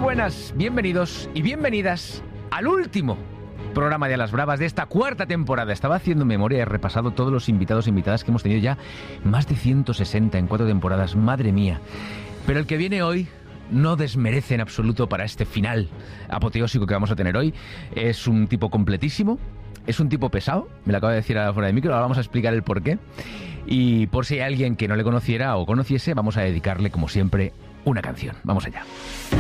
buenas, bienvenidos y bienvenidas al último programa de A las Bravas de esta cuarta temporada. Estaba haciendo memoria y he repasado todos los invitados e invitadas que hemos tenido ya, más de 160 en 4 temporadas, madre mía. Pero el que viene hoy no desmerece en absoluto para este final apoteósico que vamos a tener hoy. Es un tipo completísimo, es un tipo pesado, me lo acaba de decir ahora fuera de micro, ahora vamos a explicar el porqué. Y por si hay alguien que no le conociera o conociese, vamos a dedicarle, como siempre, una canción. Vamos allá.